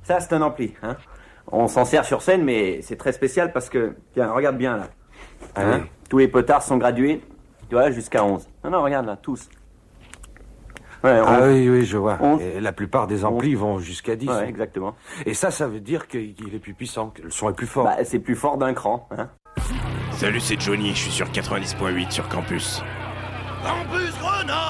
Ça, c'est un ampli. Hein. On s'en sert sur scène, mais c'est très spécial parce que... Tiens, regarde bien, là. Hein, tous les potards sont gradués, tu vois, jusqu'à 11. Non, regarde, là, tous. Ouais, oui, je vois. Et la plupart des amplis vont jusqu'à 10. Ouais, exactement. Et ça veut dire qu'il est plus puissant, que le son est plus fort. Bah, c'est plus fort d'un cran. Hein. Salut, c'est Johnny, je suis sur 90.8 sur Campus. Campus Grenoble.